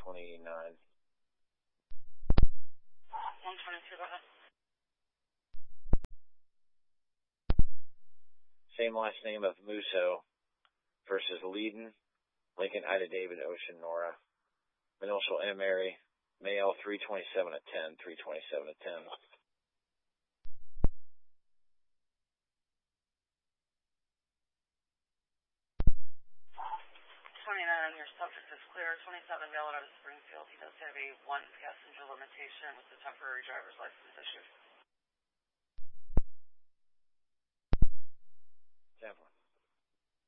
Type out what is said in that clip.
29. 122, go ahead. Same last name of Musso versus Leiden, Lincoln, Ida, David, Ocean, Nora. Initial M. Mary, male, 327 at 10, 327 at 10. 29, your subject is clear. 27 male out of Springfield. He does have a one-passenger limitation with the temporary driver's license issued. 10-4.